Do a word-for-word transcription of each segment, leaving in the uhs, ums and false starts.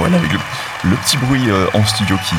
voilà, avec le, le petit bruit euh, en studio qui,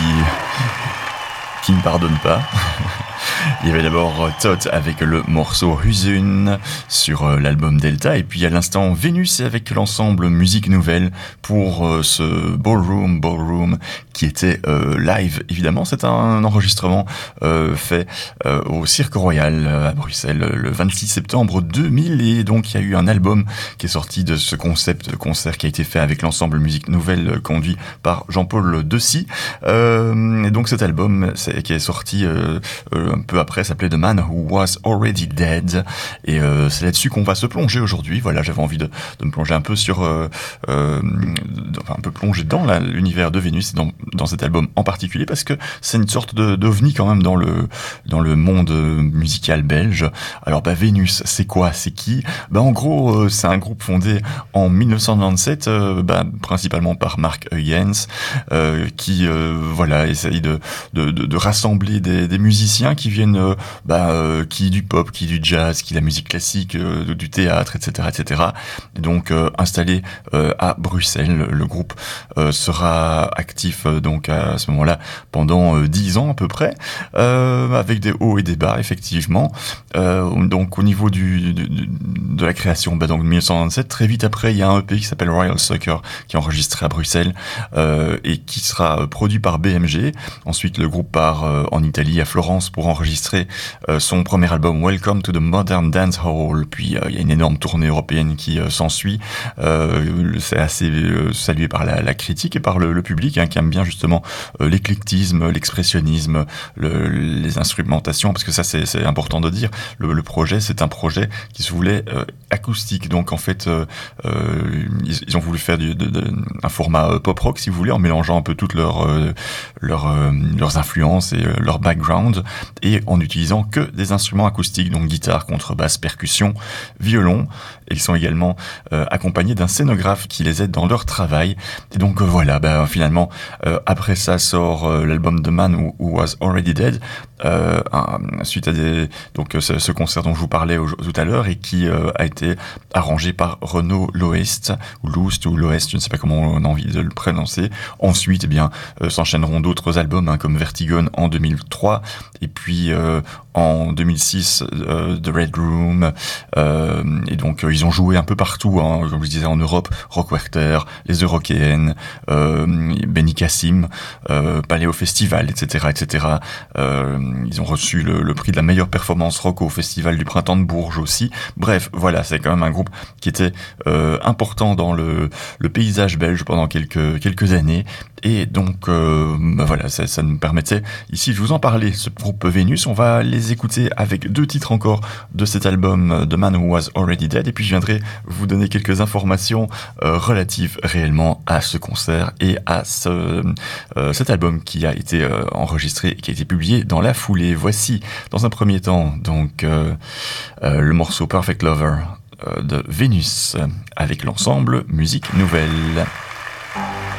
qui ne pardonne pas. Il y avait d'abord Todd avec le morceau Husun sur euh, l'album Delta, et puis à l'instant Vénus avec l'ensemble Musique Nouvelle pour euh, ce Ballroom Ballroom qui était euh, live. Évidemment, c'est un enregistrement euh, fait euh, au Cirque Royal à Bruxelles le vingt-six septembre deux mille, et donc il y a eu un album qui est sorti de ce concept de concert qui a été fait avec l'ensemble Musique Nouvelle euh, conduit par Jean-Paul Dessy. Euh, et donc cet album c'est, qui est sorti euh, euh, un peu après s'appelait The Man Who Was Already Dead, et euh, c'est là-dessus qu'on va se plonger aujourd'hui. Voilà, j'avais envie de, de me plonger un peu sur euh, euh, enfin un peu plonger dans la, l'univers de Vénus et dans, dans cet album en particulier, parce que c'est une sorte de, d'ovni quand même dans le dans le monde musical belge. Alors bah Vénus, c'est quoi, c'est qui? Bah en gros euh, c'est un groupe fondé en dix-neuf cent quatre-vingt-sept euh, bah, principalement par Mark Huygens, euh, qui euh, voilà essaye de, de, de, de rassembler des, des musiciens qui viennent euh, bah, euh, qui du pop, qui du jazz, qui de la musique classique, euh, du théâtre, et cetera, et cetera. Et donc euh, installé euh, à Bruxelles, le, le groupe euh, sera actif euh, donc à ce moment-là pendant euh, dix ans à peu près, euh, avec des hauts et des bas effectivement. Euh, donc au niveau du, du de la création, bah, donc dix-neuf cent vingt-sept, très vite après, il y a un E P qui s'appelle Royal Soccer qui est enregistré à Bruxelles euh, et qui sera produit par B M G. Ensuite, le groupe part euh, en Italie, à Florence, pour enregistrer euh, son premier album Welcome to the Modern Dance Hall. Puis euh, il y a une énorme tournée européenne qui euh, s'ensuit. Euh, c'est assez euh, salué par la, la critique et par le, le public, hein, qui aime bien justement euh, l'éclectisme, l'expressionnisme, le, les instrumentations, parce que ça c'est, c'est important de dire. Le, le projet, c'est un projet qui se voulait euh, acoustique. Donc en fait, euh, euh, ils, ils ont voulu faire du, de, de, un format euh, pop rock, si vous voulez, en mélangeant un peu toutes leurs euh, leurs, euh, leurs influences et euh, leur background, et en utilisant que des instruments acoustiques, donc guitare, contrebasse, percussion, violon. Et ils sont également euh, accompagnés d'un scénographe qui les aide dans leur travail. Et donc euh, voilà, bah, finalement, euh, après ça sort euh, l'album The Man Who, Who Was Already Dead, euh, un, suite à des, donc ce, ce concert dont je vous parlais au, tout à l'heure, et qui euh, a été arrangé par Renaud Loest, ou Loest, ou Loest, je ne sais pas comment on a envie de le prononcer. Ensuite, eh bien, euh, s'enchaîneront d'autres albums, hein, comme Vertigon en deux mille trois, et puis euh, en deux mille six, euh, The Red Room, euh, et donc euh, ils ont joué un peu partout, hein, comme je disais, en Europe, Rock Werchter, les Eurokéennes, euh, Benny Cassim, euh, Paléo Festival, et cetera, et cetera. Euh, ils ont reçu le, le prix de la meilleure performance rock au Festival du Printemps de Bourges aussi. Bref, voilà, c'est quand même un groupe qui était euh, important dans le, le paysage belge pendant quelques quelques années, et donc euh, bah voilà, ça, ça nous permettait ici de vous en parler. Ce groupe Vénus, on va les écouter avec deux titres encore de cet album The Man Who Was Already Dead, et puis je viendrai vous donner quelques informations euh, relatives réellement à ce concert et à ce, euh, cet album qui a été euh, enregistré et qui a été publié dans la foulée. Voici dans un premier temps donc euh, euh, le morceau Perfect Lover euh, de Vénus avec l'ensemble Musique Nouvelle.